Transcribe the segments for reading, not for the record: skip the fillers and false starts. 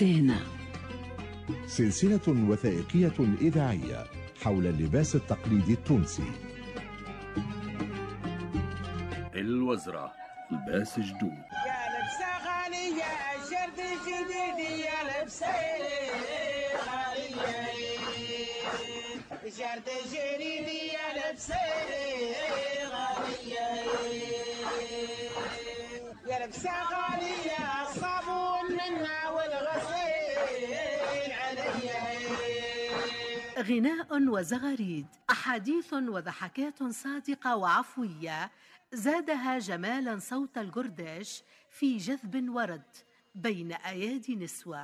سينا، سلسلة وثائقية إذاعية حول اللباس التقليدي التونسي. الوزرة لباس جدود. يا لبسة غالية شرد جديد، يا لبسة غالية شرد جديد، يا لبسة غالية يا لبسة غالية، الصابون منا والغسيل عليا. غناء وزغاريد، أحاديث وضحكات صادقة وعفوية زادها جمالا صوت الجرداش في جذب ورد بين أيادي نسوة.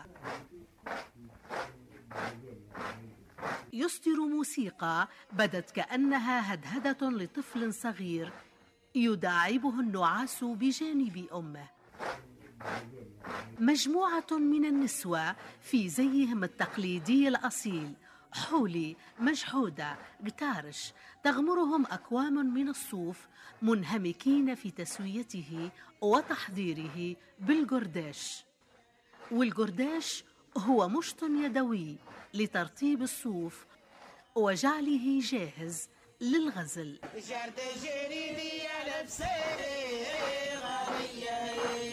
يصدر موسيقى بدت كأنها هدهدة لطفل صغير يداعبه النعاس بجانب أمه. مجموعة من النسوة في زيهم التقليدي الأصيل، حولي، مجحودة، قتارش، تغمرهم أكوام من الصوف منهمكين في تسويته وتحضيره بالجرداش. والجرداش هو مشط يدوي لترطيب الصوف وجعله جاهز للغزل. شرد جريدي يا لبسة غالية.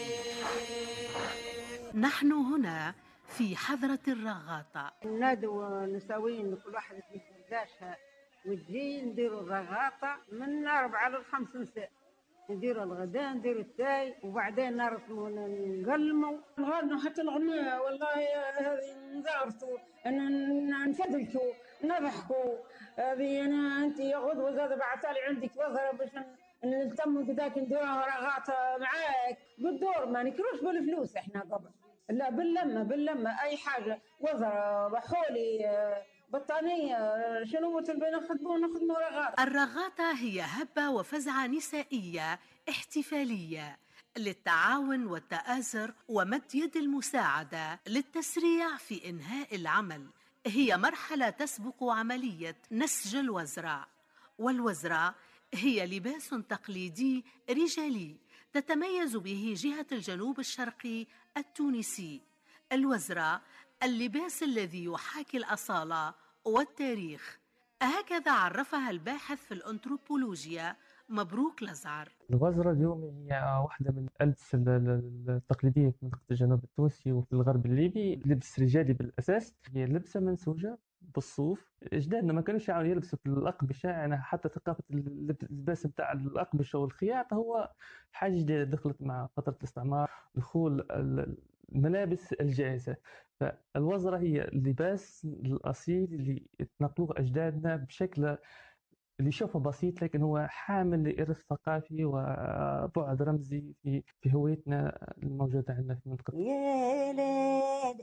نحن هنا في حضرة الرغاطة. ندو نساوين كل واحد في جرداشها، وتجي نديروا الرغاطة من 4 ل 5 مساء، نديروا الغداء، نديروا التاي، وبعدين نرسموا نقلموا نغنوا حتى الغناء. والله هذه نزارتوا نفدلتوا نضحكوا. هذه أنا أنت يا غدوة زاد بعثالي عندك وزرة باش نلتموا كذاك نديروها رغاطة معاك بالدور، ما نكروش بالفلوس احنا قبل، لا باللمة أي حاجة، وزرة بحولي بطانية شنو تبي نخدموا رغاطة. الرغاطة هي هبة وفزعة نسائية احتفالية للتعاون والتآزر ومد يد المساعدة للتسريع في إنهاء العمل. هي مرحلة تسبق عملية نسج الوزرة. والوزرة هي لباس تقليدي رجالي تتميز به جهة الجنوب الشرقي التونسي. الوزرة اللباس الذي يحاكي الأصالة والتاريخ، هكذا عرفها الباحث في الأنثروبولوجيا مبروك لزعر. الوزرة اليوم هي واحدة من الألبسة التقليدية في منطقة الجنوب التونسي وفي الغرب الليبي، لبس رجالي بالأساس. هي لبسة منسوجة بالصوف. أجدادنا ما كانوش يعاونوا يلبسوا في الأقمشة، يعني حتى ثقافة اللباس نتاع الأقمشة والخياط هو حاجة جديدة دخلت مع فترة الاستعمار، دخول الملابس الجاهزة. فالوزرة هي اللباس الأصيل اللي تنقلوه أجدادنا بشكل اللي يشوفه بسيط، لكن هو حامل لإرث ثقافي وبعد رمزي في هويتنا الموجودة عندنا في منطقة. يا لاد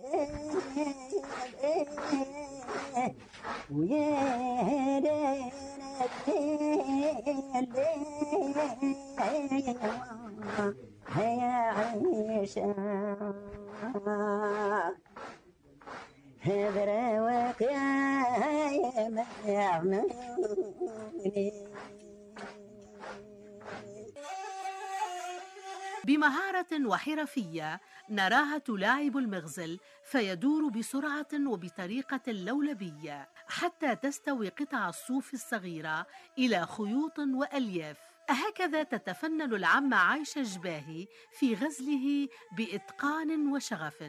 ويا لاد هيا عيشة هذا رواك يا ما يعملوني. بمهارة وحرفية نراها تلاعب المغزل فيدور بسرعة وبطريقة لولبية حتى تستوي قطع الصوف الصغيرة إلى خيوط وألياف. هكذا تتفنن العمة عايشة الجباهي في غزله بإتقان وشغف.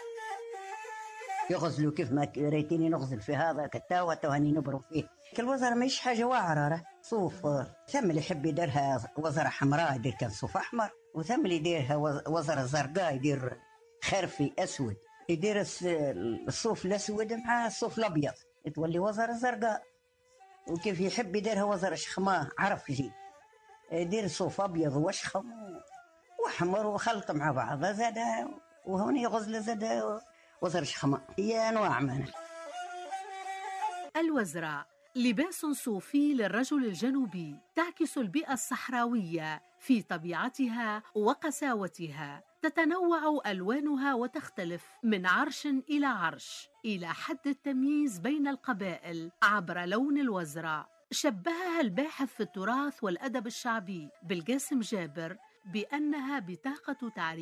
يغزلوا كيف ما ريتيني نغزل في هذا كتاوة وهني نبرو فيه. الوزرة مش حاجة واعرة، صوف. ثم اللي يحب يديرها وزرة حمراء يدير كان صوف أحمر، وثم اللي يديرها وزرة زرقاء يدير خرفي أسود، يدير الصوف الأسود مع الصوف الأبيض تولي وزرة زرقاء. وكيف يحب يديرها وزرة شخماء عرف جي يدير صوف أبيض وشخم وأحمر وخلط مع بعض زاد، وهوني غزل زاد وزر شخماء. هي أنواع منه. الوزرة لباس صوفي للرجل الجنوبي تعكس البيئة الصحراوية في طبيعتها وقساوتها. تتنوع ألوانها وتختلف من عرش إلى عرش إلى حد التمييز بين القبائل عبر لون الوزرة. شبهها الباحث في التراث والأدب الشعبي بالقاسم جابر بأنها بطاقة تعريف